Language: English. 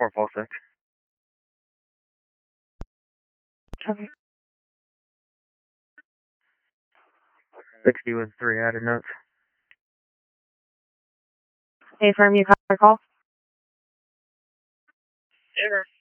446. Okay. 60 with 3 added notes. Hey, firm, you call. Ever.